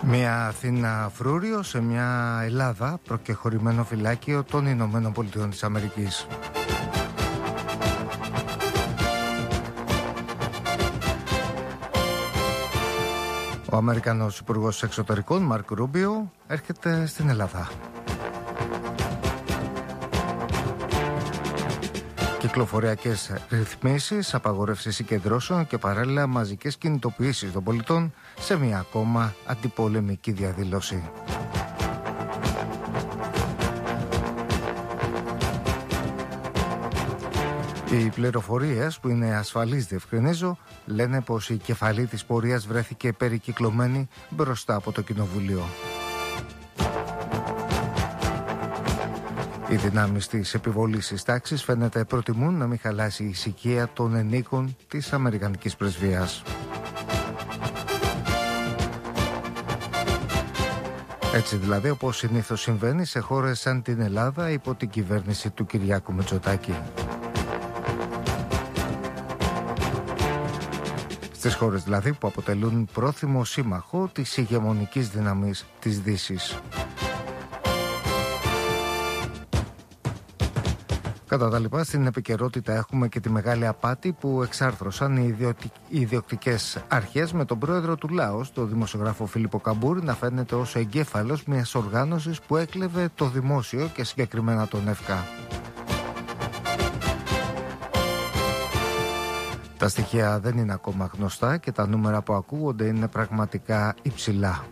Μια Αθήνα φρούριο σε μια Ελλάδα προκεχωρημένο φυλάκιο των Ηνωμένων Πολιτειών της Αμερικής. Ο Αμερικανός Υπουργός Εξωτερικών Μάρκο Ρούμπιο έρχεται στην Ελλάδα. Κυκλοφοριακές ρυθμίσεις, απαγορεύσεις συγκεντρώσεων και παράλληλα μαζικές κινητοποιήσεις των πολιτών σε μια ακόμα αντιπολεμική διαδήλωση. Οι πληροφορίες, που είναι ασφαλείς διευκρινίζω, λένε πως η κεφαλή της πορείας βρέθηκε περικυκλωμένη μπροστά από το Κοινοβουλίο. Οι δυνάμεις της επιβολής της τάξης φαίνεται προτιμούν να μην χαλάσει η ησυχία των ενίκων της Αμερικανικής Πρεσβείας. Έτσι δηλαδή, όπως συνήθως συμβαίνει σε χώρες σαν την Ελλάδα υπό την κυβέρνηση του Κυριάκου Μητσοτάκη. Στις χώρες δηλαδή που αποτελούν πρόθυμο σύμμαχο της ηγεμονικής δύναμης της Δύσης. Κατά τα λοιπά, στην επικαιρότητα έχουμε και τη μεγάλη απάτη που εξάρθρωσαν οι ιδιοκτικές αρχές με τον πρόεδρο του Λάος, τον δημοσιογράφο Φίλιππο Καμπούρη, να φαίνεται ως εγκέφαλος μιας οργάνωσης που έκλεβε το δημόσιο και συγκεκριμένα τον ΕΦΚΑ. Τα στοιχεία δεν είναι ακόμα γνωστά και τα νούμερα που ακούγονται είναι πραγματικά υψηλά.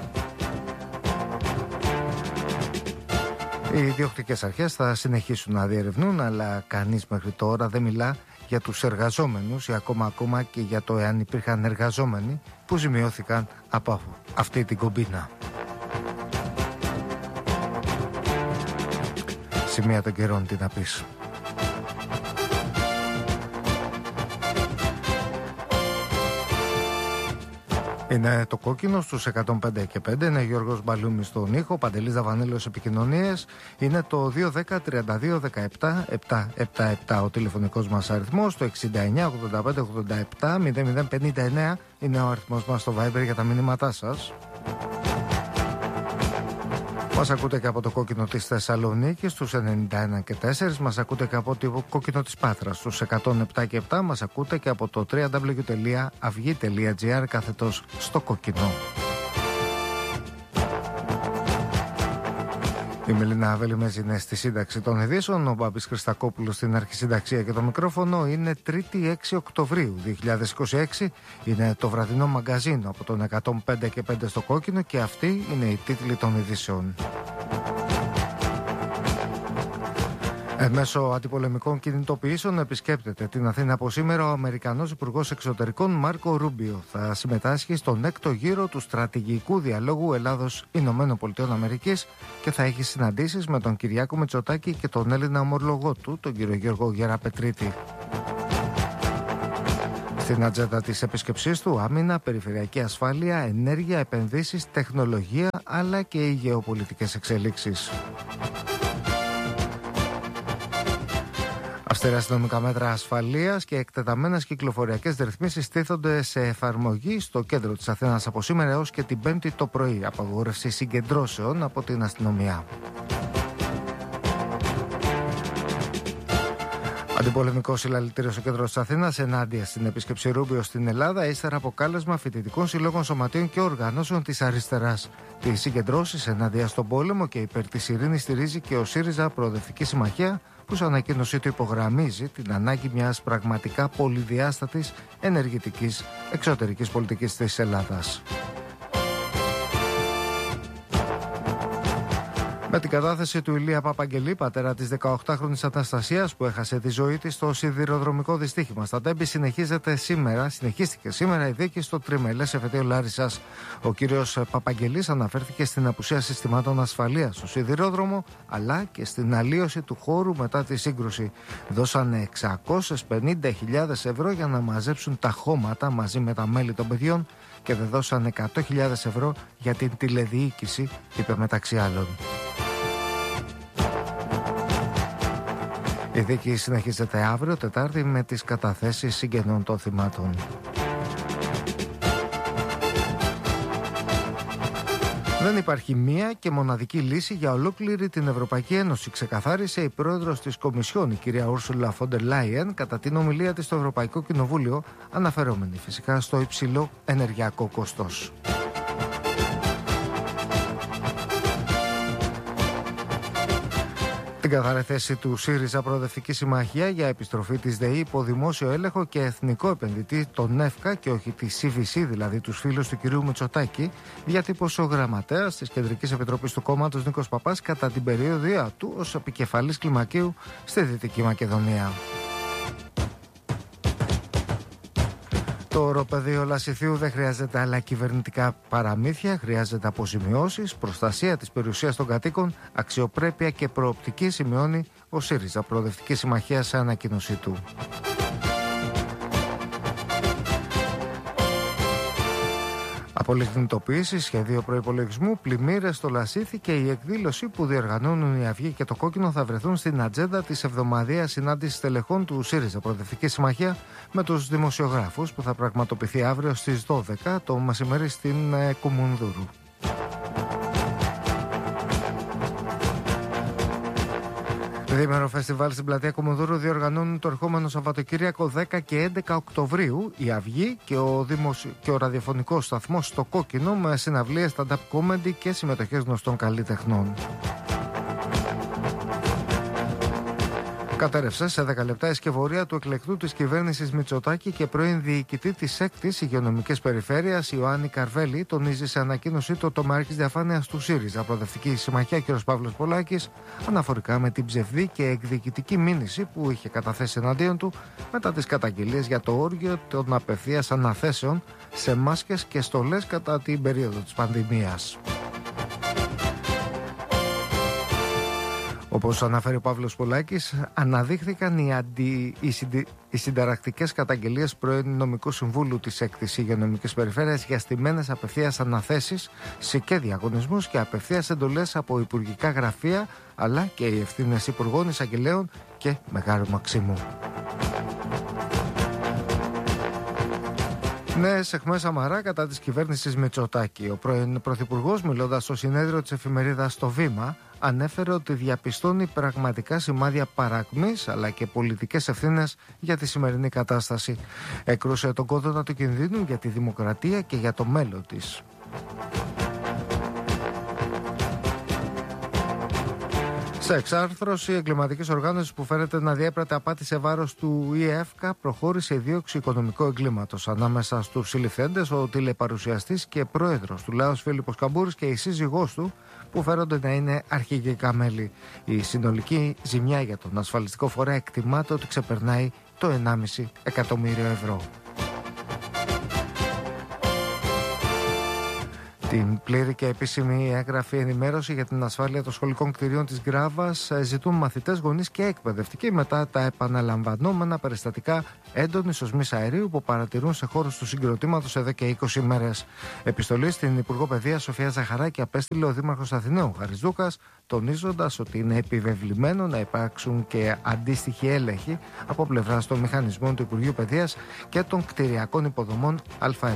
Οι ιδιοκτικές αρχές θα συνεχίσουν να διερευνούν, αλλά κανείς μέχρι τώρα δεν μιλά για τους εργαζόμενους ή ακόμα και για το εάν υπήρχαν εργαζόμενοι που ζημιώθηκαν από αυτή την κομπίνα. Σημεία των καιρών, τι να πεις. Είναι το κόκκινο στους 105 και 5, είναι Γιώργος Μπαλούμης στον ήχο, Παντελής Δαβανέλος επικοινωνίες, είναι το 210-32-17-777 ο τηλεφωνικός μας αριθμός, το 69-85-87-0059 είναι ο αριθμός μας στο Viber για τα μηνύματά σας. Μας ακούτε και από το κόκκινο της Θεσσαλονίκης στους 91 και 4, μας ακούτε και από το κόκκινο της Πάτρας στους 107 και 7, μας ακούτε και από το www.avgi.gr κάθετος στο κόκκινο. Η Μελίνα Βελιμέζη είναι στη σύνταξη των ειδήσεων, ο Μπάμπης Χριστακόπουλος στην αρχισυνταξία και το μικρόφωνο. Είναι 3η 6 Οκτωβρίου 2026, είναι το βραδινό μαγκαζίνο από τον 105 και 5 στο κόκκινο και αυτοί είναι οι τίτλοι των ειδήσεων. Μέσω αντιπολεμικών κινητοποιήσεων επισκέπτεται την Αθήνα από σήμερα ο Αμερικανός Υπουργός Εξωτερικών Μάρκο Ρούμπιο. Θα συμμετάσχει στον έκτο γύρο του στρατηγικού διαλόγου Ελλάδος-Ηνωμένων Πολιτειών Αμερικής και θα έχει συναντήσεις με τον Κυριάκο Μητσοτάκη και τον Έλληνα ομολογό του, τον κύριο Γιώργο Γεραπετρίτη. Στην ατζέντα της επίσκεψής του, άμυνα, περιφερειακή ασφάλεια, ενέργεια, επενδύσεις, τεχνολογία αλλά και οι γεωπολιτικές εξελίξεις. Αυστηρά αστυνομικά μέτρα ασφαλείας και εκτεταμένες κυκλοφοριακές ρυθμίσεις στήθονται σε εφαρμογή στο κέντρο της Αθήνας από σήμερα έως και την Πέμπτη το πρωί. Απαγόρευση συγκεντρώσεων από την αστυνομία. Αντιπολεμικό συλλαλητήριο στο κέντρο της Αθήνας ενάντια στην επίσκεψη Ρούμπιο στην Ελλάδα, ύστερα από κάλεσμα φοιτητικών συλλόγων, σωματείων και οργανώσεων της αριστεράς. Τις συγκεντρώσεις ενάντια στον πόλεμο και υπέρ της ειρήνης στηρίζει και ο ΣΥΡΙΖΑ Προοδευτική Συμμαχία, που σε ανακοίνωσή του υπογραμμίζει την ανάγκη μιας πραγματικά πολυδιάστατης ενεργητικής εξωτερικής πολιτικής της Ελλάδας. Με την κατάθεση του Ηλία Παπαγγελή, πατέρα της 18χρονης Αναστασίας που έχασε τη ζωή της στο σιδηροδρομικό δυστύχημα στα Τέμπη, συνεχίστηκε σήμερα η δίκη στο τριμελές εφετείο Λάρισσας. Ο κύριος Παπαγγελής αναφέρθηκε στην απουσία συστημάτων ασφαλείας στο σιδηρόδρομο αλλά και στην αλλίωση του χώρου μετά τη σύγκρουση. Δώσανε 650.000 ευρώ για να μαζέψουν τα χώματα μαζί με τα μέλη των παιδιών και δεν δώσανε 100.000 ευρώ για την τηλεδιοίκηση, είπε μεταξύ άλλων. Η δίκη συνεχίζεται αύριο Τετάρτη με τις καταθέσεις συγγενών των θυμάτων. Δεν υπάρχει μία και μοναδική λύση για ολόκληρη την Ευρωπαϊκή Ένωση, ξεκαθάρισε η πρόεδρος της Κομισιόν, η κυρία Ούρσουλα Φόντερ Λάιεν, κατά την ομιλία της στο Ευρωπαϊκό Κοινοβούλιο, αναφερόμενη φυσικά στο υψηλό ενεργειακό κόστος. Την καθαρή θέση του ΣΥΡΙΖΑ Προοδευτική Συμμαχία για επιστροφή της ΔΕΗ υπό δημόσιο έλεγχο και εθνικό επενδυτή, τον ΕΦΚΑ και όχι τη CVC, δηλαδή τους φίλους του κυρίου Μητσοτάκη, διατύπωσε ο γραμματέας της Κεντρικής Επιτροπής του κόμματος Νίκος Παπάς κατά την περιοδία του ως επικεφαλής κλιμακίου στη Δυτική Μακεδονία. Το οροπεδίο Λασιθίου δεν χρειάζεται άλλα κυβερνητικά παραμύθια, χρειάζεται αποζημιώσεις, προστασία της περιουσίας των κατοίκων, αξιοπρέπεια και προοπτική, σημειώνει ο ΣΥΡΙΖΑ Προοδευτική Συμμαχία σε ανακοίνωσή του. Απολιγνητοποίηση, σχέδιο προϋπολογισμού, πλημμύρες στο Λασίθι και η εκδήλωση που διοργανώνουν η Αυγή και το Κόκκινο θα βρεθούν στην ατζέντα της εβδομαδιαίας συνάντησης στελεχών του ΣΥΡΙΖΑ Προοδευτική Συμμαχία με τους δημοσιογράφους που θα πραγματοποιηθεί αύριο στις 12 το μεσημέρι στην Κουμουνδούρου. Διήμερο φεστιβάλ στην πλατεία Κομοδούρου διοργανώνουν το ερχόμενο Σαββατοκύριακο 10 και 11 Οκτωβρίου η Αυγή και ο ραδιοφωνικός σταθμός στο Κόκκινο με συναυλίες stand-up comedy και συμμετοχές γνωστών καλλιτεχνών. Κατέρευσε σε 10 λεπτά η σκευωρία του εκλεκτού της κυβέρνησης Μητσοτάκη και πρώην διοικητή της 6ης Υγειονομικής Περιφέρειας, Ιωάννη Καρβέλη, τονίζει σε ανακοίνωσή του το τομεάρχης διαφάνειας του ΣΥΡΙΖΑ Προοδευτική Συμμαχία κ. Παύλος Πολάκης, αναφορικά με την ψευδή και εκδικητική μήνυση που είχε καταθέσει εναντίον του μετά τις καταγγελίες για το όργιο των απευθείας αναθέσεων σε μάσκες και στολές κατά την περίοδο της πανδημίας. Όπως αναφέρει ο Παύλος Πολάκης, αναδείχθηκαν οι συνταρακτικές καταγγελίες πρώην νομικού συμβούλου της 6ης Υγειονομικής Περιφέρειας για στημένες απευθείας αναθέσεις σε και διαγωνισμούς και απευθείας εντολές από υπουργικά γραφεία, αλλά και οι ευθύνες υπουργών, εισαγγελέων και Μεγάλου Μαξίμου. Νέες αιχμές Σαμαρά κατά της κυβέρνησης Μητσοτάκη. Ο πρώην Πρωθυπουργός, μιλώντας στο συνέδριο της εφημερίδας Το Βήμα, ανέφερε ότι διαπιστώνει πραγματικά σημάδια παρακμής αλλά και πολιτικές ευθύνες για τη σημερινή κατάσταση. Έκρουσε τον κόδωνα του κινδύνου για τη δημοκρατία και για το μέλλον της. Σε εξάρθρωση εγκληματικής οργάνωσης που φαίνεται να διέπρατε απάτη σε βάρος του ΙΕΦΚΑ, προχώρησε η δίωξη οικονομικού εγκλήματος. Ανάμεσα στους συλληφθέντες ο τηλεπαρουσιαστής και πρόεδρος του Λάος Φίλιππος Καμπούρης και η σύζυγός του, που φέρονται να είναι αρχηγικά μέλη. Η συνολική ζημιά για τον ασφαλιστικό φορέα εκτιμάται ότι ξεπερνάει το 1,5 εκατομμύριο ευρώ. Την πλήρη και επίσημη έγγραφη ενημέρωση για την ασφάλεια των σχολικών κτηρίων της Γκράβας ζητούν μαθητές, γονείς και εκπαιδευτικοί μετά τα επαναλαμβανόμενα περιστατικά έντονης οσμής αερίου που παρατηρούν σε χώρους του συγκροτήματος εδώ και 20 μέρες. Επιστολή στην Υπουργό Παιδείας Σοφία Ζαχαράκη απέστειλε ο Δήμαρχος Αθηναίων Χαρίς Δούκας, τονίζοντας ότι είναι επιβεβλημένο να υπάρξουν και αντίστοιχοι έλεγχοι από πλευράς των μηχανισμών του Υπουργείου Παιδείας και των κτηριακών υποδομών ΑΕ.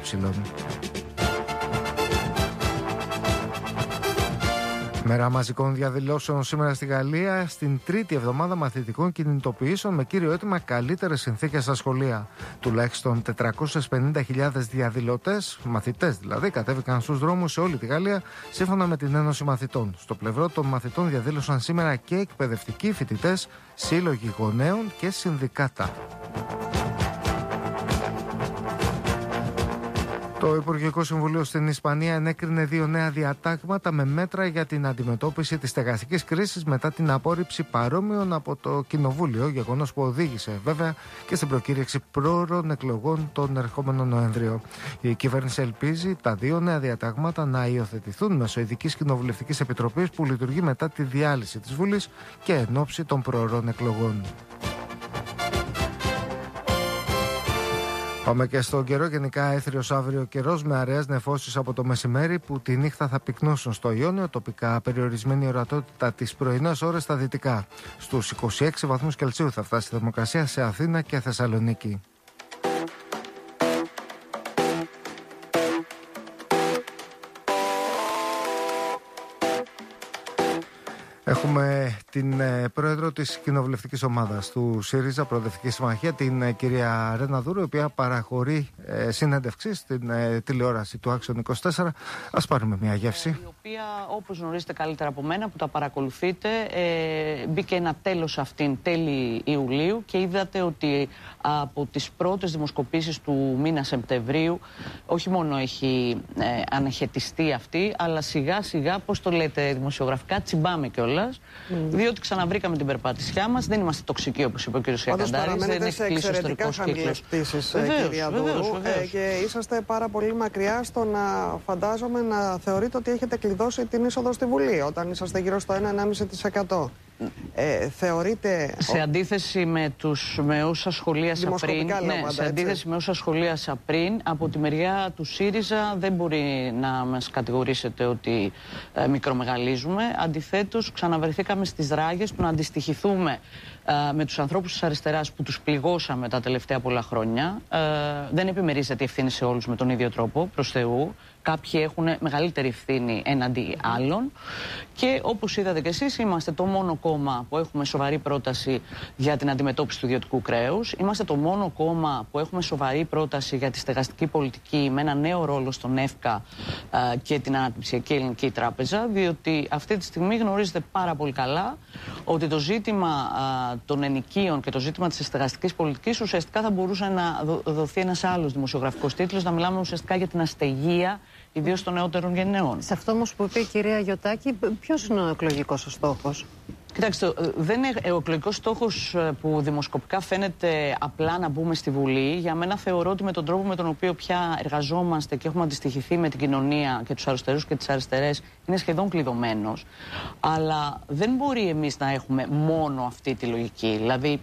Μέρα μαζικών διαδηλώσεων σήμερα στη Γαλλία, στην τρίτη εβδομάδα μαθητικών κινητοποιήσεων με κύριο αίτημα καλύτερες συνθήκες στα σχολεία. Τουλάχιστον 450.000 διαδηλωτές, μαθητές δηλαδή, κατέβηκαν στους δρόμους σε όλη τη Γαλλία, σύμφωνα με την Ένωση Μαθητών. Στο πλευρό των μαθητών διαδήλωσαν σήμερα και εκπαιδευτικοί, φοιτητές, σύλλογοι γονέων και συνδικάτα. Το Υπουργικό Συμβουλίο στην Ισπανία ενέκρινε 2 νέα διατάγματα με μέτρα για την αντιμετώπιση της στεγαστικής κρίσης μετά την απόρριψη παρόμοιων από το Κοινοβούλιο, γεγονός που οδήγησε βέβαια και στην προκήρυξη πρόωρων εκλογών τον ερχόμενο Νοέμβριο. Η κυβέρνηση ελπίζει τα 2 νέα διατάγματα να υιοθετηθούν μέσω ειδικής κοινοβουλευτικής επιτροπής που λειτουργεί μετά τη διάλυση της Βουλής και εν ώψη των πρόωρων εκλογών. Πάμε και στον καιρό. Γενικά έθριος αύριο καιρός με αραίες νεφώσεις από το μεσημέρι που τη νύχτα θα πυκνώσουν στο Ιόνιο. Τοπικά περιορισμένη ορατότητα τις πρωινές ώρες στα δυτικά. Στους 26 βαθμούς Κελσίου θα φτάσει η θερμοκρασία σε Αθήνα και Θεσσαλονίκη. Έχουμε την πρόεδρο της κοινοβουλευτικής ομάδας του ΣΥΡΙΖΑ, Προοδευτική Συμμαχία, την κυρία Ρένα Δούρου, η οποία παραχωρεί συνέντευξη στην τηλεόραση του Action 24. Ας πάρουμε μια γεύση. Η οποία, όπως γνωρίζετε καλύτερα από μένα που τα παρακολουθείτε, μπήκε ένα τέλος αυτήν τέλη Ιουλίου και είδατε ότι από τις πρώτες δημοσκοπήσεις του μήνα Σεπτεμβρίου όχι μόνο έχει αναχαιτιστεί αυτή, αλλά σιγά σιγά, πώς το λέτε δημοσιογραφικά, τσιμπάμε κιόλας. Διότι ξαναβρήκαμε την περπάτησιά μας. Δεν είμαστε τοξικοί, όπως είπε ο κ. Σιακαντάρης. Δεν έχει κλείσει ο ιστορικός κύκλος. Κυρία Δούρου, και είσαστε πάρα πολύ μακριά στο να φαντάζομαι να θεωρείτε ότι έχετε κλειδώσει την είσοδο στη Βουλή όταν είσαστε γύρω στο 1,5%. Θεωρείτε... Σε αντίθεση με όσα σχολίασα πριν, σε αντίθεση με όσα σχολίασα πριν, από τη μεριά του ΣΥΡΙΖΑ δεν μπορεί να μας κατηγορήσετε ότι μικρομεγαλίζουμε. Αντιθέτως, ξαναβρεθήκαμε στις ράγες του να αντιστοιχηθούμε με τους ανθρώπους της αριστεράς που τους πληγώσαμε τα τελευταία πολλά χρόνια. Δεν επιμερίζεται η ευθύνη σε όλους με τον ίδιο τρόπο, προς Θεού. Κάποιοι έχουν μεγαλύτερη ευθύνη έναντι άλλων. Και όπως είδατε κι εσείς, είμαστε το μόνο κόμμα που έχουμε σοβαρή πρόταση για την αντιμετώπιση του ιδιωτικού κρέους. Είμαστε το μόνο κόμμα που έχουμε σοβαρή πρόταση για τη στεγαστική πολιτική με ένα νέο ρόλο στον ΕΦΚΑ και την Αναπτυξιακή Ελληνική Τράπεζα. Διότι αυτή τη στιγμή γνωρίζετε πάρα πολύ καλά ότι το ζήτημα των ενοικίων και το ζήτημα της στεγαστικής πολιτικής ουσιαστικά θα μπορούσε να δοθεί ένας άλλος δημοσιογραφικός τίτλος, να μιλάμε ουσιαστικά για την αστεγία, ιδίως των νεότερων γενναιών. Σε αυτό όμως που είπε η κυρία Γιωτάκη, ποιος είναι ο εκλογικός ο στόχος? Κοιτάξτε, δεν είναι ο εκλογικός στόχος που δημοσκοπικά φαίνεται απλά να μπούμε στη Βουλή. Για μένα θεωρώ ότι με τον τρόπο με τον οποίο πια εργαζόμαστε και έχουμε αντιστοιχηθεί με την κοινωνία και τους αριστερούς και τις αριστερές είναι σχεδόν κλειδωμένος. Αλλά δεν μπορεί εμείς να έχουμε μόνο αυτή τη λογική. Δηλαδή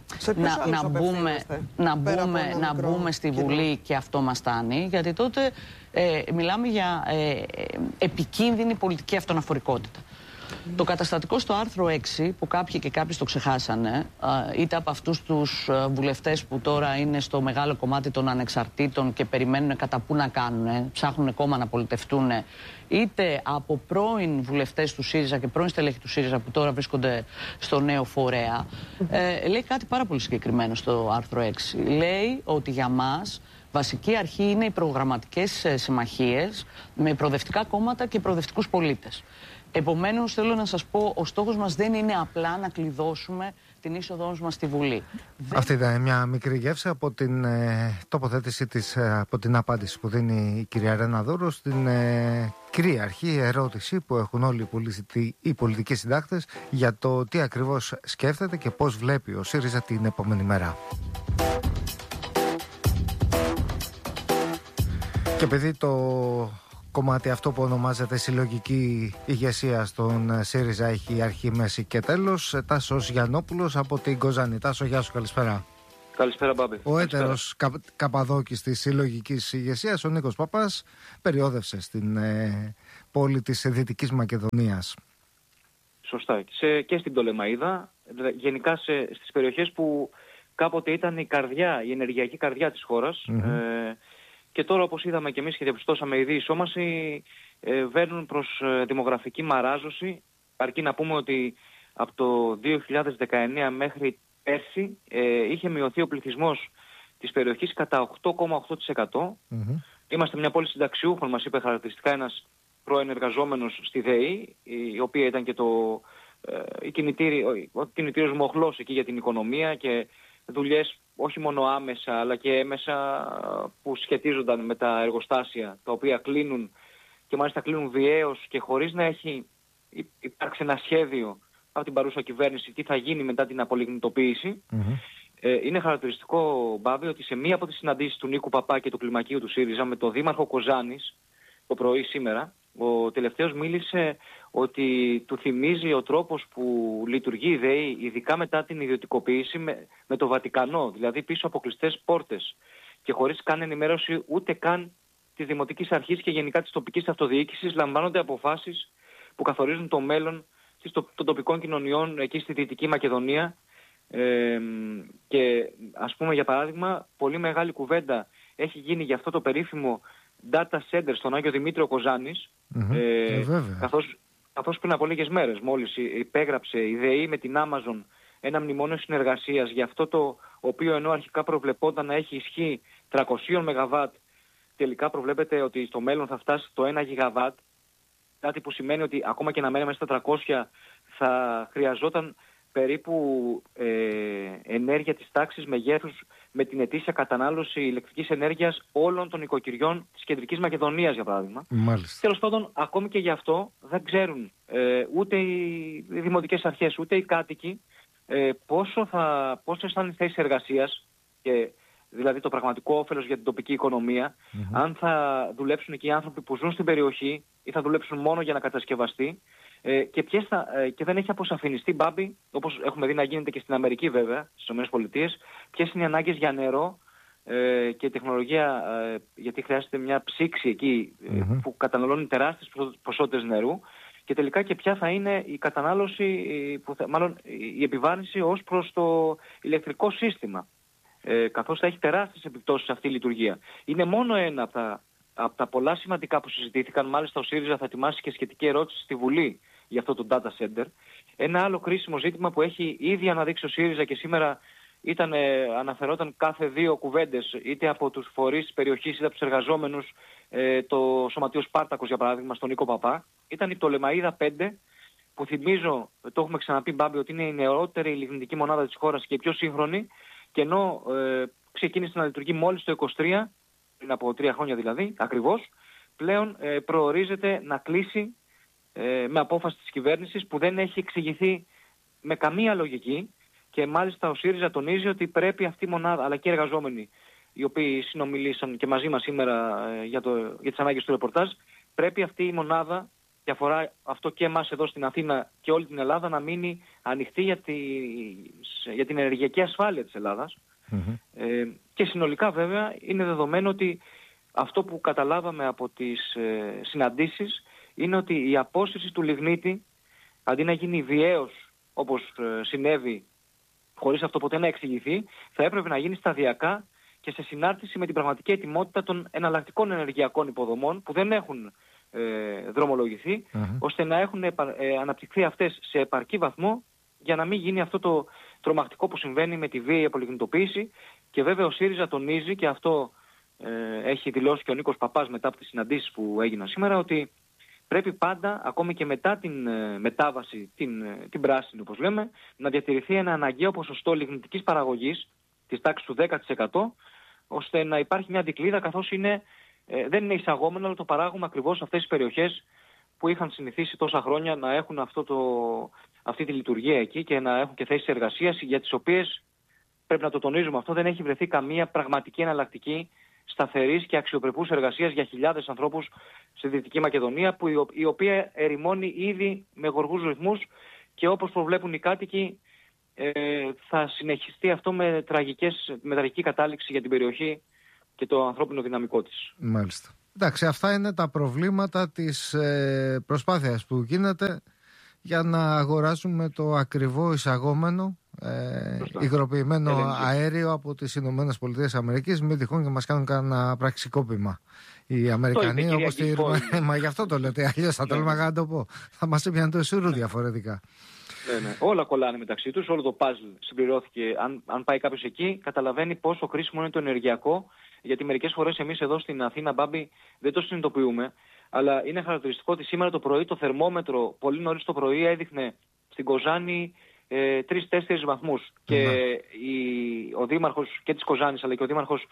να μπούμε στη Βουλή και αυτό μας στάνει, γιατί τότε μιλάμε για επικίνδυνη πολιτική αυτοναφορικότητα. Το καταστατικό στο άρθρο 6, που κάποιοι και κάποιοι το ξεχάσανε, είτε από αυτούς τους βουλευτές που τώρα είναι στο μεγάλο κομμάτι των ανεξαρτήτων και περιμένουν κατά πού να κάνουν, ψάχνουν κόμμα να πολιτευτούν, είτε από πρώην βουλευτές του ΣΥΡΙΖΑ και πρώην στελέχη του ΣΥΡΙΖΑ που τώρα βρίσκονται στο νέο φορέα, λέει κάτι πάρα πολύ συγκεκριμένο στο άρθρο 6. Λέει ότι για μας βασική αρχή είναι οι προγραμματικές συμμαχίες με προοδευτικά κόμματα και προοδευτικούς πολίτες. Επομένως, θέλω να σας πω, ο στόχος μας δεν είναι απλά να κλειδώσουμε την είσοδό μας στη Βουλή. Αυτή ήταν μια μικρή γεύση από την τοποθέτηση της, από την απάντηση που δίνει η κυρία Ρένα Δούρου στην κυρίαρχη ερώτηση που έχουν όλοι οι πολιτικοί συντάκτες για το τι ακριβώς σκέφτεται και πώς βλέπει ο ΣΥΡΙΖΑ την επόμενη μέρα. Και επειδή το κομμάτι αυτό που ονομάζεται συλλογική ηγεσία στον ΣΥΡΙΖΑ έχει αρχή, μέση και τέλος, Τάσος Γιαννόπουλος από την Κοζάνη. Τάσο, γεια σου, καλησπέρα. Καλησπέρα, Μπάμπη. Ο έτερος καπαδόκης της συλλογικής ηγεσίας, ο Νίκος Παπάς, περιόδευσε στην πόλη της Δυτικής Μακεδονίας. Σωστά. Και στην Πτολεμαΐδα, γενικά στις περιοχές που κάποτε ήταν η ενεργειακή καρδιά της χώρας. Και τώρα, όπως είδαμε και εμείς και διαπιστώσαμε ήδη, οι Σόμασοι βαίνουν προς δημογραφική μαράζωση. Αρκεί να πούμε ότι από το 2019 μέχρι πέρσι είχε μειωθεί ο πληθυσμός της περιοχής κατά 8,8%. Είμαστε μια πόλη συνταξιούχων, μας είπε χαρακτηριστικά πρώην εργαζόμενος στη ΔΕΗ, η οποία ήταν και ο κινητήριος μοχλός εκεί για την οικονομία και δουλειές όχι μόνο άμεσα αλλά και έμεσα που σχετίζονταν με τα εργοστάσια τα οποία κλείνουν και μάλιστα κλείνουν βιαίως και χωρίς να έχει υπάρξει ένα σχέδιο από την παρούσα κυβέρνηση τι θα γίνει μετά την απολιγνητοποίηση. Είναι χαρακτηριστικό, Μπάβη, ότι σε μία από τις συναντήσεις του Νίκου Παπά και του κλιμακίου του ΣΥΡΙΖΑ με τον δήμαρχο Κοζάνης το πρωί σήμερα, ο τελευταίος μίλησε ότι του θυμίζει ο τρόπος που λειτουργεί η ΔΕΗ, ειδικά μετά την ιδιωτικοποίηση, με το Βατικανό, δηλαδή πίσω από κλειστές πόρτες και χωρίς καν ενημέρωση ούτε καν της Δημοτικής Αρχής και γενικά της τοπικής αυτοδιοίκησης, λαμβάνονται αποφάσεις που καθορίζουν το μέλλον των τοπικών κοινωνιών εκεί στη Δυτική Μακεδονία. Και ας πούμε, για παράδειγμα, πολύ μεγάλη κουβέντα έχει γίνει για αυτό το περίφημο data center στον Άγιο Δημήτριο Κοζάνης, καθώς καθώς πριν από λίγες μέρες μόλις υπέγραψε η ΔΕΗ με την Amazon ένα μνημόνιο συνεργασίας για αυτό το οποίο ενώ αρχικά προβλεπόταν να έχει ισχύ 300 ΜΒ, τελικά προβλέπεται ότι στο μέλλον θα φτάσει το 1 GW, κάτι που σημαίνει ότι ακόμα και να μένουμε στα 300 θα χρειαζόταν περίπου ενέργεια της τάξης μεγέθους με την ετήσια κατανάλωση ηλεκτρικής ενέργειας όλων των οικοκυριών της Κεντρικής Μακεδονίας, για παράδειγμα. Μάλιστα. Τέλος πάντων, ακόμη και γι' αυτό δεν ξέρουν ούτε οι δημοτικές αρχές ούτε οι κάτοικοι πόσο θα είναι οι θέσεις εργασίας, και δηλαδή το πραγματικό όφελος για την τοπική οικονομία, αν θα δουλέψουν εκεί οι άνθρωποι που ζουν στην περιοχή ή θα δουλέψουν μόνο για να κατασκευαστεί, και δεν έχει αποσαφινιστεί, Μπάμπη, όπως έχουμε δει να γίνεται και στην Αμερική βέβαια, στις ΗΠΑ, ποιες είναι οι ανάγκες για νερό και τεχνολογία, γιατί χρειάζεται μια ψήξη εκεί που καταναλώνει τεράστιες ποσότητες νερού, και τελικά και ποια θα είναι η κατανάλωση, μάλλον η επιβάρυνση ως προς το ηλεκτρικό σύστημα, καθώς θα έχει τεράστιες επιπτώσεις αυτή η λειτουργία. Είναι μόνο ένα από τα πολλά σημαντικά που συζητήθηκαν. Μάλιστα ο ΣΥΡΙΖΑ θα ετοιμάσει και σχετική ερώτηση στη Βουλή για αυτό το data center. Ένα άλλο κρίσιμο ζήτημα που έχει ήδη αναδείξει ο ΣΥΡΙΖΑ και σήμερα αναφερόταν κάθε 2 κουβέντες, είτε από τους φορείς της περιοχής είτε από τους εργαζόμενους, το Σωματείο Σπάρτακος για παράδειγμα, στον Νίκο Παπά, ήταν η Πτολεμαΐδα 5, που θυμίζω, το έχουμε ξαναπεί, Μπάμπη, ότι είναι η νεότερη λιγνητική μονάδα της χώρας και η πιο σύγχρονη, και ενώ ξεκίνησε να λειτουργεί μόλις το 23, πριν από 3 χρόνια δηλαδή, ακριβώς, πλέον προορίζεται να κλείσει με απόφαση της κυβέρνησης που δεν έχει εξηγηθεί με καμία λογική, και μάλιστα ο ΣΥΡΙΖΑ τονίζει ότι πρέπει αυτή η μονάδα, αλλά και οι εργαζόμενοι οι οποίοι συνομιλήσαν και μαζί μας σήμερα για τις ανάγκες του ρεπορτάζ, πρέπει αυτή η μονάδα, και αφορά αυτό και εμάς εδώ στην Αθήνα και όλη την Ελλάδα, να μείνει ανοιχτή για την ενεργειακή ασφάλεια της Ελλάδας. Και συνολικά βέβαια είναι δεδομένο ότι αυτό που καταλάβαμε από τις συναντήσεις είναι ότι η απόσυρση του λιγνίτη, αντί να γίνει βιαίως όπως συνέβη, χωρίς αυτό ποτέ να εξηγηθεί, θα έπρεπε να γίνει σταδιακά και σε συνάρτηση με την πραγματική ετοιμότητα των εναλλακτικών ενεργειακών υποδομών που δεν έχουν δρομολογηθεί, ώστε να έχουν αναπτυχθεί αυτές σε επαρκή βαθμό για να μην γίνει αυτό το τρομακτικό που συμβαίνει με τη βίαιη απολιγνητοποίηση. Και βέβαια ο ΣΥΡΙΖΑ τονίζει, και αυτό έχει δηλώσει και ο Νίκος Παπάς μετά από τις συναντήσεις που έγιναν σήμερα, ότι πρέπει πάντα, ακόμη και μετά την μετάβαση, την πράσινη όπως λέμε, να διατηρηθεί ένα αναγκαίο ποσοστό λιγνητικής παραγωγής της τάξης του 10%, ώστε να υπάρχει μια δικλείδα, καθώς δεν είναι εισαγόμενο, αλλά το παράγουμε ακριβώς σε αυτές τις περιοχές που είχαν συνηθίσει τόσα χρόνια να έχουν αυτή τη λειτουργία εκεί και να έχουν και θέσεις εργασίας, για τις οποίες, πρέπει να το τονίζουμε αυτό, δεν έχει βρεθεί καμία πραγματική εναλλακτική σταθερής και αξιοπρεπούς εργασίας για χιλιάδες ανθρώπους στη Δυτική Μακεδονία, η οποία ερημώνει ήδη με γοργούς ρυθμούς, και όπως προβλέπουν οι κάτοικοι θα συνεχιστεί αυτό με τραγική κατάληξη για την περιοχή και το ανθρώπινο δυναμικό της. Μάλιστα. Εντάξει, αυτά είναι τα προβλήματα της προσπάθειας που γίνεται για να αγοράσουμε το ακριβό εισαγόμενο υγροποιημένο αέριο από τις Ηνωμένες Πολιτείες Αμερικής, μην τυχόν και μας κάνουν κανένα πραξικόπημα οι Αμερικανοί, όπως μα γι' αυτό το λέτε, αλλιώς θα τόλμαγα να το πω, θα μας έπιανε το εσούρου διαφορετικά. Ναι. Όλα κολλάνε μεταξύ τους, όλο το παζλ συμπληρώθηκε. Αν πάει κάποιος εκεί, καταλαβαίνει πόσο χρήσιμο είναι το ενεργειακό, γιατί μερικές φορές εμείς εδώ στην Αθήνα, Μπάμπη, δεν το συνειδητοποιούμε, αλλά είναι χαρακτηριστικό ότι σήμερα το πρωί το θερμόμετρο, πολύ νωρίς το πρωί, έδειχνε στην Κοζάνη 3-4 βαθμούς. Και ο δήμαρχος και της Κοζάνης, αλλά και ο δήμαρχος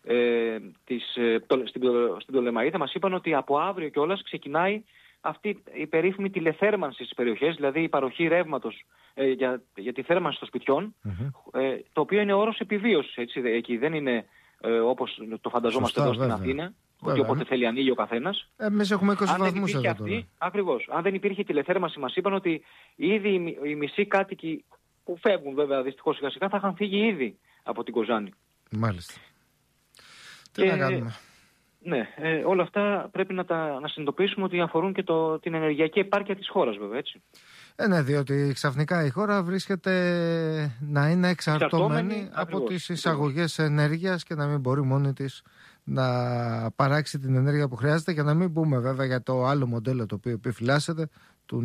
στην Πτολεμαΐδα μας είπαν ότι από αύριο κιόλας ξεκινάει αυτή η περίφημη τηλεθέρμανση στις περιοχές, δηλαδή η παροχή ρεύματος για τη θέρμανση των σπιτιών, το οποίο είναι όρος επιβίωσης. Έτσι, εκεί δεν είναι όπως το φανταζόμαστε εδώ στην Αθήνα, ότι όποτε θέλει ανοίγει ο καθένας. Εμείς έχουμε 20 βαθμούς εδώ τώρα. Ακριβώς. Αν δεν υπήρχε τηλεθέρμανση, μας είπαν ότι ήδη οι μισοί κάτοικοι που φεύγουν βέβαια δυστυχώς σιγά σιγά θα είχαν φύγει ήδη από την Κοζάνη. Μάλιστα. Τι να κάνουμε. Ναι, όλα αυτά πρέπει να συνειδητοποιήσουμε ότι αφορούν και την ενεργειακή επάρκεια της χώρας βέβαια, έτσι. Ναι, διότι ξαφνικά η χώρα βρίσκεται να είναι εξαρτώμενη από τις εισαγωγές ενέργειας και να μην μπορεί μόνη της να παράξει την ενέργεια που χρειάζεται, και να μην πούμε βέβαια για το άλλο μοντέλο το οποίο επιφυλάσσεται, του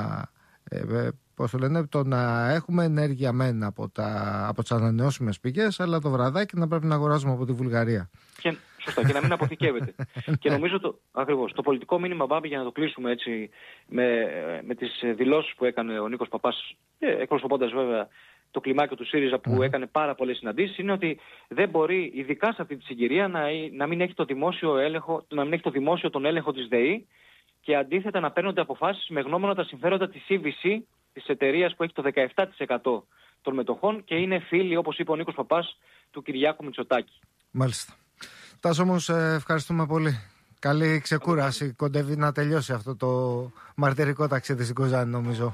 το να έχουμε ενέργεια μεν από τις ανανεώσιμες πηγές, αλλά το βραδάκι να πρέπει να αγοράζουμε από τη Βουλγαρία. Σωστά, και να μην αποθηκεύεται. Και νομίζω ακριβώς το πολιτικό μήνυμα, Μπάμπη, για να το κλείσουμε έτσι με τις δηλώσεις που έκανε ο Νίκος Παπάς, εκπροσωπώντας βέβαια το κλιμάκιο του ΣΥΡΙΖΑ που έκανε πάρα πολλές συναντήσεις, είναι ότι δεν μπορεί, ειδικά σε αυτή τη συγκυρία, να μην έχει το δημόσιο έλεγχο, τον έλεγχο της ΔΕΗ, και αντίθετα να παίρνονται αποφάσεις με γνώμονα τα συμφέροντα της CVC, της εταιρείας που έχει το 17% των μετοχών και είναι φίλοι, όπως είπε ο Νίκος Παπάς, του Κυριάκου Μητσοτάκη. Μάλιστα. Τάσο, όμως, ευχαριστούμε πολύ. Καλή ξεκούραση. Κοντεύει να τελειώσει αυτό το μαρτυρικό ταξίδι στην Κοζάνη, νομίζω.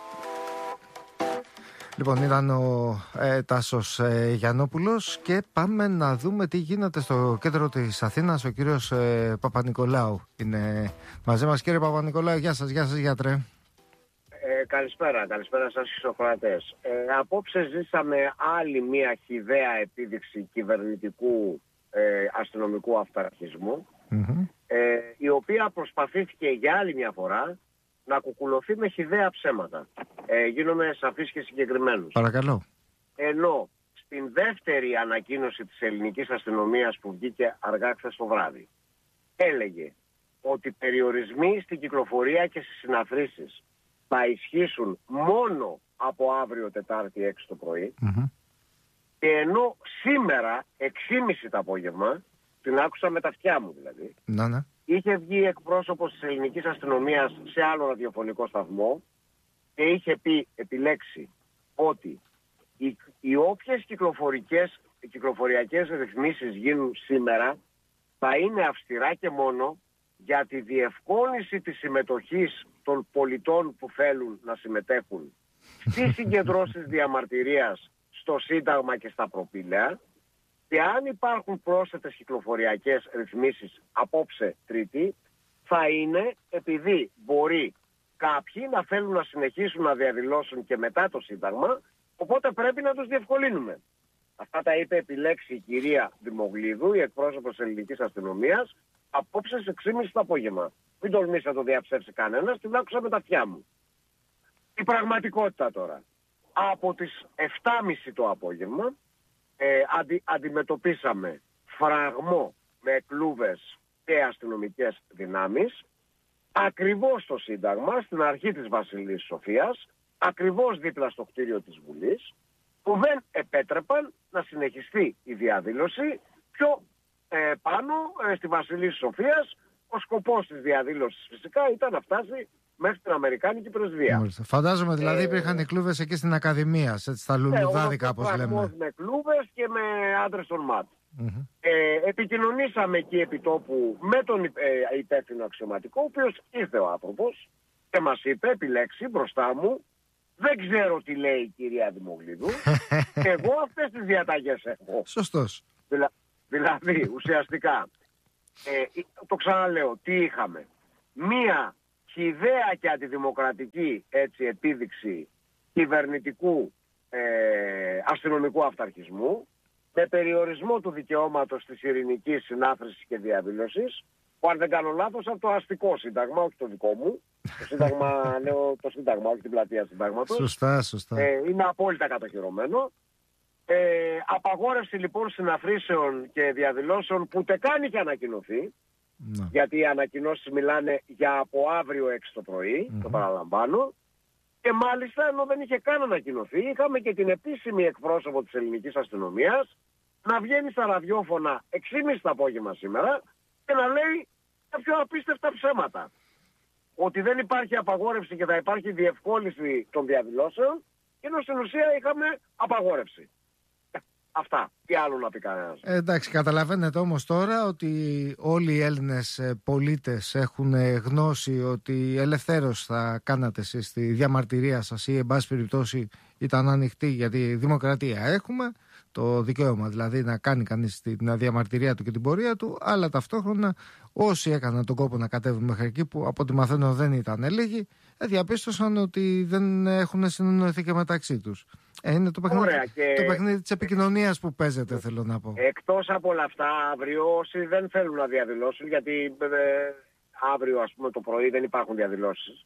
Λοιπόν, ήταν ο Τάσος Γιαννόπουλος, και πάμε να δούμε τι γίνεται στο κέντρο της Αθήνας. Ο κύριος Παπα-Νικολάου είναι μαζί μας. Κύριε Παπα-Νικολάου, γεια σας γιατρέ. Καλησπέρα σας στους ακροατές. Απόψε ζήσαμε άλλη μια χυδαία επίδειξη κυβερνητικού αστυνομικού αυταρχισμού, η οποία προσπαθήθηκε για άλλη μια φορά να κουκουλωθεί με χυδαία ψέματα. Γίνομαι σαφής και συγκεκριμένος. Παρακαλώ. Ενώ στην δεύτερη ανακοίνωση της ελληνικής αστυνομίας που βγήκε αργά χθες το βράδυ, έλεγε ότι περιορισμοί στην κυκλοφορία και στις συναθρήσεις θα ισχύσουν μόνο από αύριο Τετάρτη 6 το πρωί, και ενώ σήμερα 6.30 το απόγευμα, την άκουσα με τα αυτιά μου δηλαδή, είχε βγει εκπρόσωπος της ελληνικής αστυνομίας σε άλλο ραδιοφωνικό σταθμό και είχε πει, επιλέξει, ότι οι όποιες κυκλοφοριακές ρυθμίσεις γίνουν σήμερα θα είναι αυστηρά και μόνο για τη διευκόλυνση της συμμετοχής των πολιτών που θέλουν να συμμετέχουν στις συγκεντρώσεις διαμαρτυρίας στο Σύνταγμα και στα προπήλαια, και αν υπάρχουν πρόσθετες κυκλοφοριακές ρυθμίσεις απόψε Τρίτη, θα είναι επειδή μπορεί κάποιοι να θέλουν να συνεχίσουν να διαδηλώσουν και μετά το Σύνταγμα, οπότε πρέπει να τους διευκολύνουμε. Αυτά τα είπε επιλέξει η κυρία Δημογλίδου, η εκπρόσωπος της ελληνικής αστυνομίας, απόψε στις 6.30 το απόγευμα. Μην τολμήσει να το διαψεύσει κανένας, την άκουσα με τα αυτιά μου. Η πραγματικότητα τώρα. Από τις 7.30 το απόγευμα αντιμετωπίσαμε φραγμό με κλούβες και αστυνομικές δυνάμεις, ακριβώς στο Σύνταγμα, στην αρχή της Βασιλής Σοφίας, ακριβώς δίπλα στο κτίριο της Βουλής, που δεν επέτρεπαν να συνεχιστεί η διαδήλωση πιο πάνω στη Βασιλής Σοφίας. Ο σκοπός της διαδήλωσης φυσικά ήταν να φτάσει μέχρι την Αμερικάνικη πρεσβεία. Φαντάζομαι δηλαδή υπήρχαν οι κλούβες εκεί στην Ακαδημία, στα λουλουδάδικα όπως λέμε. Με κλούβες και με άντρες των ΜΑΤ. Επικοινωνήσαμε εκεί επί τόπου με τον υπεύθυνο αξιωματικό, ο οποίος ήρθε ο άνθρωπος και μας είπε, επιλέξει μπροστά μου, δεν ξέρω τι λέει η κυρία Δημογλίδου, εγώ αυτές τις διαταγές έχω. Σωστός. Δηλαδή ουσιαστικά, το ξαναλέω, τι είχαμε? Μία χυδαία και αντιδημοκρατική επίδειξη κυβερνητικού αστυνομικού αυταρχισμού, με περιορισμό του δικαιώματος της ειρηνικής συνάθρησης και διαδήλωσης, που αν δεν κάνω λάθος από το αστικό σύνταγμα, όχι το δικό μου, το σύνταγμα, λέω το σύνταγμα, όχι την πλατεία συντάγματος. Σωστά. Είναι απόλυτα κατοχυρωμένο. Απαγόρευση λοιπόν συναθρήσεων και διαδηλώσεων που ούτε καν είχε ανακοινωθεί, γιατί οι ανακοινώσεις μιλάνε για από αύριο 6 το πρωί, το παραλαμβάνω, και μάλιστα ενώ δεν είχε καν ανακοινωθεί, είχαμε και την επίσημη εκπρόσωπο της ελληνικής αστυνομίας να βγαίνει στα ραδιόφωνα 6.30 το απόγευμα σήμερα και να λέει τα πιο απίστευτα ψέματα. Ότι δεν υπάρχει απαγόρευση και θα υπάρχει διευκόλυνση των διαδηλώσεων, ενώ στην ουσία είχαμε απαγόρευση. Αυτά. Τι άλλο να πει κανένας. Εντάξει, καταλαβαίνετε όμως τώρα ότι όλοι οι Έλληνες πολίτες έχουν γνώση ότι ελευθέρως θα κάνατε εσείς τη διαμαρτυρία σας ή εν πάση περιπτώσει ήταν ανοιχτή, γιατί δημοκρατία έχουμε, το δικαίωμα δηλαδή να κάνει κανείς την διαμαρτυρία του και την πορεία του, αλλά ταυτόχρονα όσοι έκαναν τον κόπο να κατέβουν μέχρι εκεί, που από ό,τι μαθαίνω δεν ήταν λίγοι, διαπίστωσαν ότι δεν έχουν συνεννοηθεί και μεταξύ τους. Είναι το παιχνίδι της επικοινωνίας που παίζεται, θέλω να πω. Εκτός από όλα αυτά, αύριο όσοι δεν θέλουν να διαδηλώσουν, γιατί αύριο ας πούμε το πρωί δεν υπάρχουν διαδηλώσεις,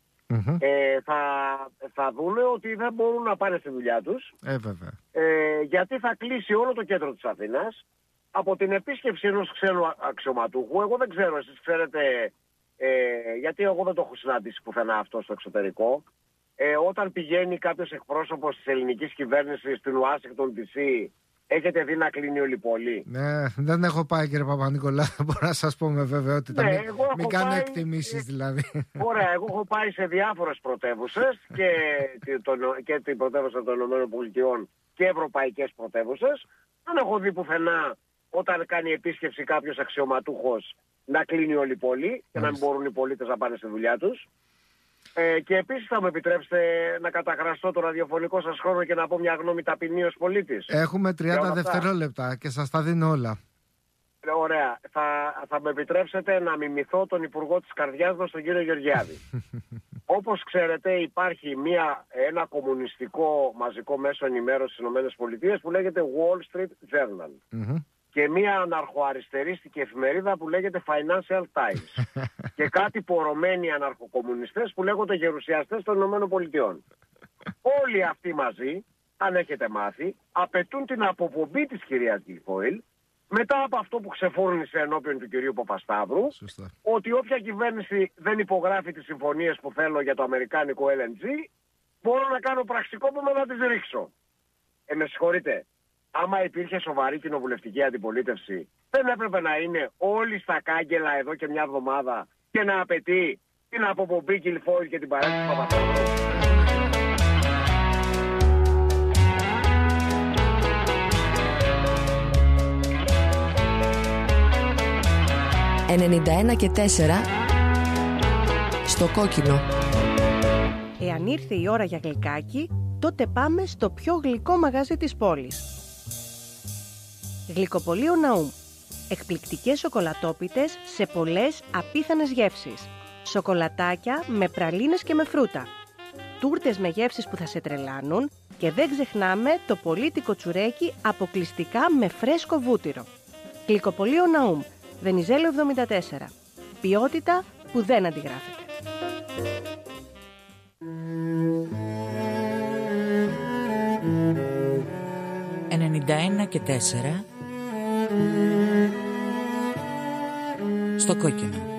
θα δούνε ότι δεν μπορούν να πάνε στη δουλειά τους, γιατί θα κλείσει όλο το κέντρο της Αθήνας από την επίσκεψη ενός ξένου αξιωματούχου. Εγώ δεν ξέρω, εσείς ξέρετε, γιατί εγώ δεν το έχω συναντήσει πουθενά αυτό στο εξωτερικό. Όταν πηγαίνει κάποιος εκπρόσωπος της ελληνικής κυβέρνησης στην Ουάσιγκτον DC, έχετε δει να κλείνει όλη η πόλη? Ναι, δεν έχω πάει, κύριε Παπα-Νικολάου. Μπορώ να σας πω με βεβαιότητα. Μην κάνω εκτιμήσεις δηλαδή. Ωραία, εγώ έχω πάει σε διάφορες πρωτεύουσες και την πρωτεύουσα των ΗΠΑ και ευρωπαϊκές πρωτεύουσες. Δεν έχω δει πουθενά όταν κάνει επίσκεψη κάποιος αξιωματούχος να κλείνει όλη η πόλη και να μην μπορούν οι πολίτες να πάνε στη δουλειά τους. Και επίσης θα μου επιτρέψετε να καταχραστώ το ραδιοφωνικό σας χρόνο και να πω μια γνώμη ταπεινή ως πολίτης. Έχουμε 30 δευτερόλεπτα και σας τα δίνω όλα. Ωραία. Θα με επιτρέψετε να μιμηθώ τον Υπουργό της Καρδιάς μας, τον κύριο Γεωργιάδη. Όπως ξέρετε, υπάρχει ένα κομμουνιστικό μαζικό μέσο ενημέρωσης στις ΗΠΑ που λέγεται Wall Street Journal. Και μια αναρχοαριστερίστικη εφημερίδα που λέγεται Financial Times. Και κάτι πορωμένοι αναρχοκομμουνιστές που λέγονται γερουσιαστές των ΗΠΑ. Όλοι αυτοί μαζί, αν έχετε μάθει, απαιτούν την αποπομπή της κυρίας Γκουιλφόιλ μετά από αυτό που ξεφόρνησε ενώπιον του κυρίου Παπασταύρου. Σωστά. Ότι όποια κυβέρνηση δεν υπογράφει τις συμφωνίες που θέλω για το αμερικάνικο LNG, μπορώ να κάνω πραξικόπημα να τις ρίξω. Με συγχωρείτε. Άμα υπήρχε σοβαρή κοινοβουλευτική αντιπολίτευση, δεν έπρεπε να είναι όλοι στα κάγκελα εδώ και μια εβδομάδα και να απαιτεί την αποπομπή Γκουιλφόιλ και την παρέτηση του Παπασταύρου? 91,4 στο κόκκινο. Εάν ήρθε η ώρα για γλυκάκι, τότε πάμε στο πιο γλυκό μαγαζί της πόλης. Γλυκοπωλείο Ναούμ. Εκπληκτικές σοκολατόπιτες σε πολλές απίθανες γεύσεις. Σοκολατάκια με πραλίνες και με φρούτα. Τούρτες με γεύσεις που θα σε τρελάνουν και δεν ξεχνάμε το πολίτικο τσουρέκι αποκλειστικά με φρέσκο βούτυρο. Γλυκοπωλείο Ναούμ. Βενιζέλο 74. Ποιότητα που δεν αντιγράφεται. «91,4 στο κόκκινο».